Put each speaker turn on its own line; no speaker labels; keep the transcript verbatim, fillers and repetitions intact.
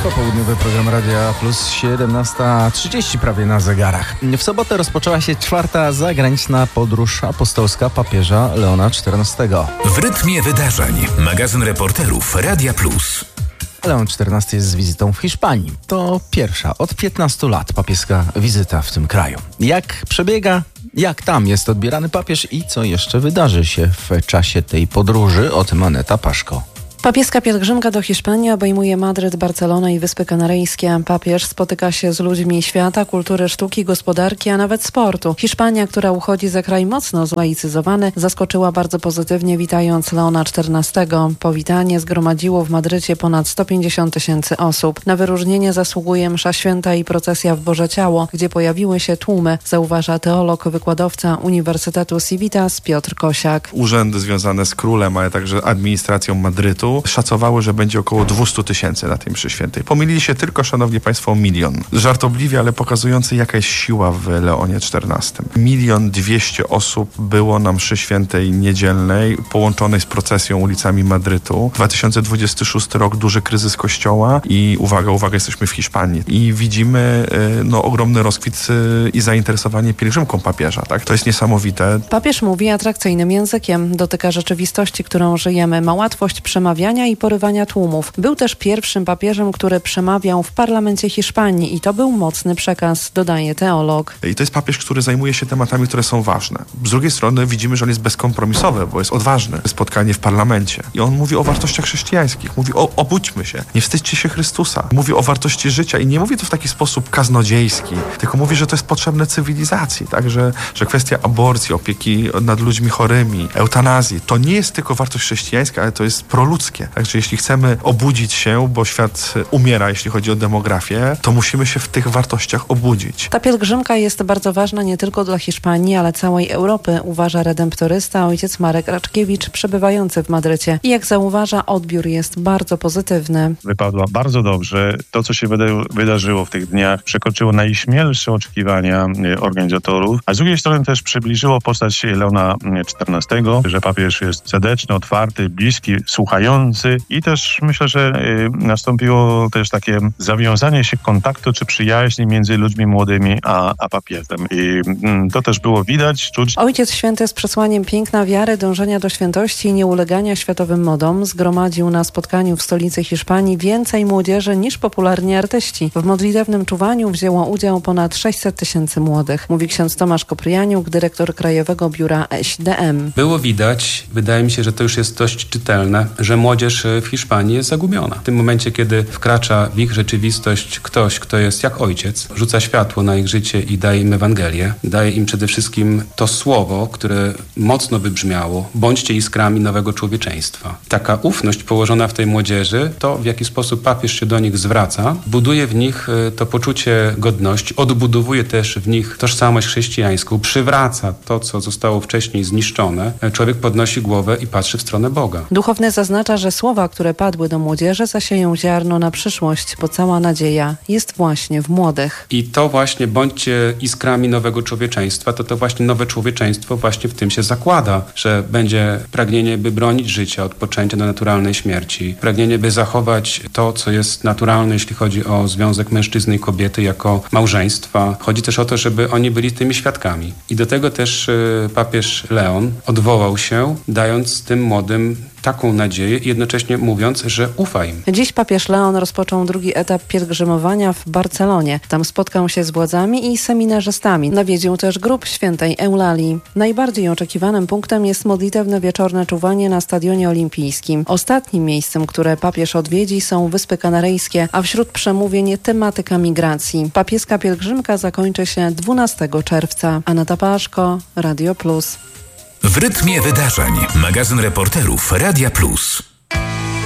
Popołudniowy program Radia Plus, siedemnasta trzydzieści prawie na zegarach. W sobotę rozpoczęła się czwarta zagraniczna podróż apostolska papieża Leona czternastego.
W rytmie wydarzeń. Magazyn reporterów Radia Plus.
Leon czternasty jest z wizytą w Hiszpanii. To pierwsza od piętnastu lat papieska wizyta w tym kraju. Jak przebiega? Jak tam jest odbierany papież i co jeszcze wydarzy się w czasie tej podróży? O tym Aneta Paszko.
Papieska pielgrzymka do Hiszpanii obejmuje Madryt, Barcelonę i Wyspy Kanaryjskie. Papież spotyka się z ludźmi świata, kultury, sztuki, gospodarki, a nawet sportu. Hiszpania, która uchodzi za kraj mocno zlaicyzowany, zaskoczyła bardzo pozytywnie, witając Leona czternastego. Powitanie zgromadziło w Madrycie ponad sto pięćdziesiąt tysięcy osób. Na wyróżnienie zasługuje msza święta i procesja w Boże Ciało, gdzie pojawiły się tłumy, zauważa teolog, wykładowca Uniwersytetu Civitas Piotr Kosiak.
Urzędy związane z królem, ale także administracją Madrytu szacowały, że będzie około dwieście tysięcy na tej mszy świętej. Pomylili się tylko, szanowni państwo, o milion. Żartobliwie, ale pokazujący, jaka jest siła w Leonie czternastym. Milion dwieście osób było na mszy świętej niedzielnej, połączonej z procesją ulicami Madrytu. dwa tysiące dwudziesty szósty rok, duży kryzys kościoła i uwaga, uwaga, jesteśmy w Hiszpanii. I widzimy no, ogromny rozkwit i zainteresowanie pielgrzymką papieża. Tak? To jest niesamowite.
Papież mówi atrakcyjnym językiem. Dotyka rzeczywistości, którą żyjemy. Ma łatwość przemawiania i porywania tłumów. Był też pierwszym papieżem, który przemawiał w parlamencie Hiszpanii i to był mocny przekaz, dodaje teolog.
I to jest papież, który zajmuje się tematami, które są ważne. Z drugiej strony widzimy, że on jest bezkompromisowy, bo jest odważny. Spotkanie w parlamencie. I on mówi o wartościach chrześcijańskich. Mówi o obudźmy się. Nie wstydźcie się Chrystusa. Mówi o wartości życia i nie mówi to w taki sposób kaznodziejski, tylko mówi, że to jest potrzebne cywilizacji. Tak? Że, że kwestia aborcji, opieki nad ludźmi chorymi, eutanazji, to nie jest tylko wartość chrześcijańska, ale to jest proludzkie. Także jeśli chcemy obudzić się, bo świat umiera, jeśli chodzi o demografię, to musimy się w tych wartościach obudzić.
Ta pielgrzymka jest bardzo ważna nie tylko dla Hiszpanii, ale całej Europy, uważa redemptorysta ojciec Marek Raczkiewicz, przebywający w Madrycie. I jak zauważa, odbiór jest bardzo pozytywny.
Wypadła bardzo dobrze. To, co się wyda- wydarzyło w tych dniach, przekroczyło najśmielsze oczekiwania organizatorów, a z drugiej strony też przybliżyło postać Leona czternastego, że papież jest serdeczny, otwarty, bliski, słuchający i też myślę, że y, nastąpiło też takie zawiązanie się kontaktu czy przyjaźni między ludźmi młodymi a, a papieżem. I y, to też było widać, czuć.
Ojciec Święty z przesłaniem piękna wiary, dążenia do świętości i nieulegania światowym modom zgromadził na spotkaniu w stolicy Hiszpanii więcej młodzieży niż popularni artyści. W modlitewnym czuwaniu wzięło udział ponad sześćset tysięcy młodych, mówi ksiądz Tomasz Koprianiuk, dyrektor Krajowego Biura E Ś D M.
Było widać, wydaje mi się, że to już jest dość czytelne, że młodzież w Hiszpanii jest zagubiona. W tym momencie, kiedy wkracza w ich rzeczywistość ktoś, kto jest jak ojciec, rzuca światło na ich życie i daje im Ewangelię, daje im przede wszystkim to słowo, które mocno wybrzmiało: bądźcie iskrami nowego człowieczeństwa. Taka ufność położona w tej młodzieży, to w jaki sposób papież się do nich zwraca, buduje w nich to poczucie godności, odbudowuje też w nich tożsamość chrześcijańską, przywraca to, co zostało wcześniej zniszczone. Człowiek podnosi głowę i patrzy w stronę Boga.
Duchowny zaznacza, że słowa, które padły do młodzieży, zasieją ziarno na przyszłość, bo cała nadzieja jest właśnie w młodych.
I to właśnie bądźcie iskrami nowego człowieczeństwa, to to właśnie nowe człowieczeństwo właśnie w tym się zakłada, że będzie pragnienie, by bronić życia od poczęcia do naturalnej śmierci, pragnienie, by zachować to, co jest naturalne, jeśli chodzi o związek mężczyzny i kobiety jako małżeństwa. Chodzi też o to, żeby oni byli tymi świadkami. I do tego też y, papież Leon odwołał się, dając tym młodym taką nadzieję i jednocześnie mówiąc, że ufa im.
Dziś papież Leon rozpoczął drugi etap pielgrzymowania w Barcelonie. Tam spotkał się z władzami i seminarzystami. Nawiedził też grób świętej Eulalii. Najbardziej oczekiwanym punktem jest modlitewne wieczorne czuwanie na Stadionie Olimpijskim. Ostatnim miejscem, które papież odwiedzi, są Wyspy Kanaryjskie, a wśród przemówień tematyka migracji. Papieska pielgrzymka zakończy się dwunastego czerwca. Aneta Paszko, Radio Plus.
W rytmie wydarzeń. Magazyn reporterów Radia Plus.